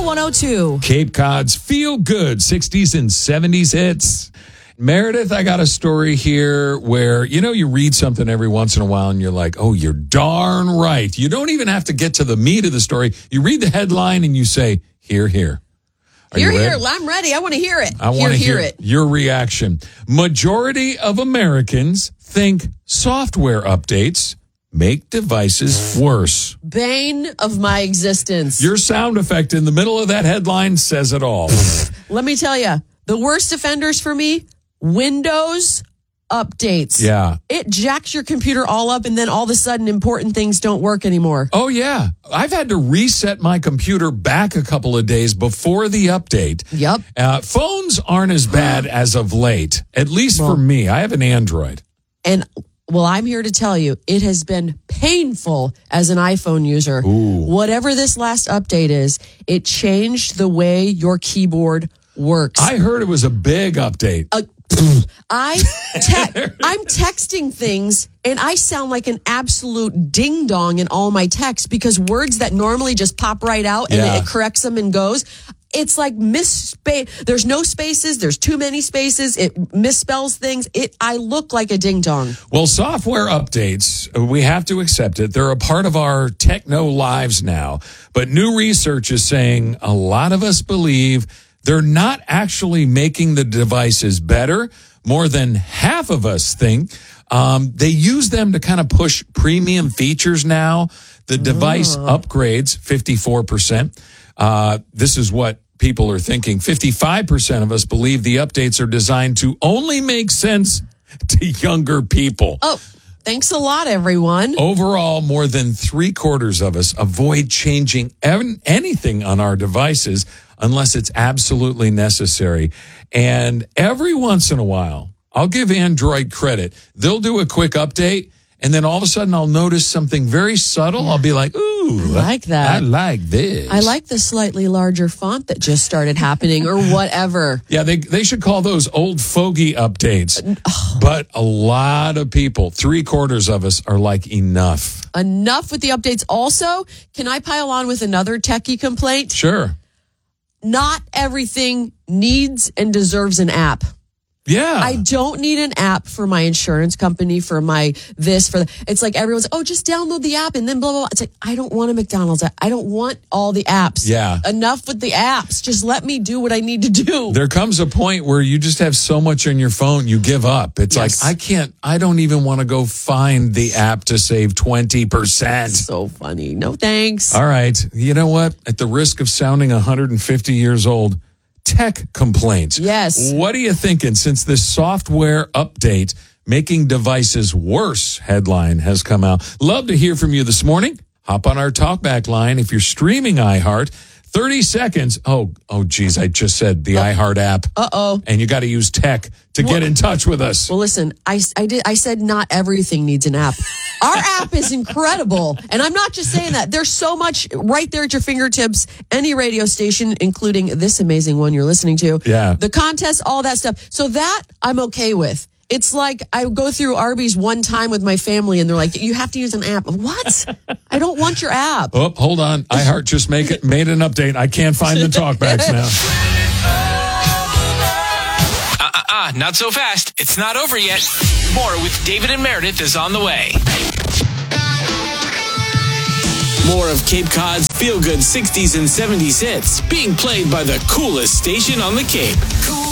102. Cape Cod's Feel Good 60s and 70s hits. Meredith, I got a story here where, you read something every once in a while and you're like, oh, you're darn right. You don't even have to get to the meat of the story. You read the headline and you say, here. Here. I'm ready. I want to hear it. I want to hear it. Your reaction. Majority of Americans think software updates make devices worse. Bane of my existence. Your sound effect in the middle of that headline says it all. Let me tell you, the worst offenders for me, Windows updates. Yeah. It jacks your computer all up, and then all of a sudden important things don't work anymore. Oh, yeah. I've had to reset my computer back a couple of days before the update. Yep. Phones aren't as bad as of late, at least for me. I have an Android. And I'm here to tell you, it has been painful as an iPhone user. Ooh. Whatever this last update is, it changed the way your keyboard works. I heard it was a big update. I'm texting things and I sound like an absolute ding dong in all my texts because words that normally just pop right out and it corrects them and goes. It's like there's no spaces. There's too many spaces. It misspells things. I look like a ding dong. Well, software updates, we have to accept it. They're a part of our techno lives now. But new research is saying a lot of us believe they're not actually making the devices better. More than half of us think they use them to kind of push premium features now. The device upgrades 54%. This is what people are thinking. 55% of us believe the updates are designed to only make sense to younger people. Oh, thanks a lot, everyone. Overall, more than 3/4 of us avoid changing anything on our devices unless it's absolutely necessary. And every once in a while, I'll give Android credit. They'll do a quick update, and then all of a sudden I'll notice something very subtle. Yeah. I'll be like, ooh, I like that. I like this. I like the slightly larger font that just started happening or whatever. Yeah, they should call those old fogey updates. But a lot of people, 3/4 of us, are like, enough. Enough with the updates. Also, can I pile on with another techie complaint? Sure. Not everything needs and deserves an app. Yeah. I don't need an app for my insurance company, for my this, for it's like everyone's, just download the app and then blah, blah, blah. It's like, I don't want a McDonald's app. I don't want all the apps. Yeah. Enough with the apps. Just let me do what I need to do. There comes a point where you just have so much on your phone, you give up. It's like, I don't even want to go find the app to save 20%. So funny. No thanks. All right. You know what? At the risk of sounding 150 years old, tech complaints. Yes. What are you thinking since this software update making devices worse headline has come out? Love to hear from you this morning. Hop on our talkback line if you're streaming iHeart. 30 seconds. Oh, geez, I just said the iHeart app. Uh-oh. And you got to use tech to get in touch with us. Well, listen, I said not everything needs an app. Our app is incredible. And I'm not just saying that. There's so much right there at your fingertips. Any radio station, including this amazing one you're listening to. Yeah. The contest, all that stuff. So that I'm okay with. It's like I go through Arby's one time with my family and they're like, you have to use an app. What? I don't want your app. Oh, hold on. iHeart just made an update. I can't find the talkbacks now. Not so fast. It's not over yet. More with David and Meredith is on the way. More of Cape Cod's feel-good 60s and 70s hits being played by the coolest station on the Cape.